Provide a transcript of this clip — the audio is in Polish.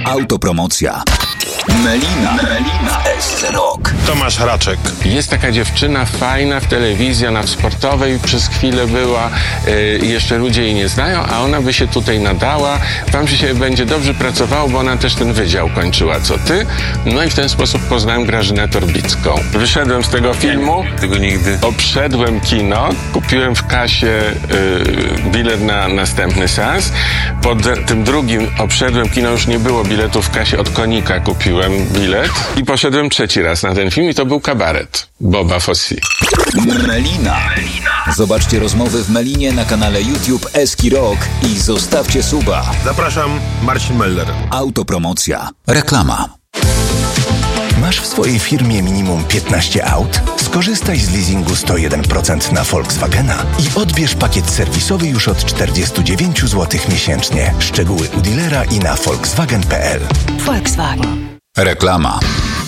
Autopromocja. Melina w SC Rock. Tomasz Raczek. Jest taka dziewczyna fajna w telewizji, ona w sportowej przez chwilę była, jeszcze ludzie jej nie znają, a ona by się tutaj nadała. Wam się będzie dobrze pracowało, bo ona też ten wydział kończyła, co ty. No i w ten sposób poznałem Grażynę Torbicką. Wyszedłem z tego filmu. Tego nigdy. Obszedłem kino, kupiłem w kasie bilet na następny seans. Po tym drugim obszedłem kino, już nie było biletu w kasie, od Konika kupiłem bilet i poszedłem trzeci raz na ten film i to był Kabaret Boba Fosse. Melina. Zobaczcie rozmowy w Melinie na kanale YouTube Eski Rock i zostawcie suba. Zapraszam, Marcin Meller. Autopromocja. Reklama. Masz w swojej firmie minimum 15 aut? Skorzystaj z leasingu 101% na Volkswagena i odbierz pakiet serwisowy już od 49 zł miesięcznie. Szczegóły u dealera i na volkswagen.pl. Volkswagen. Reklama.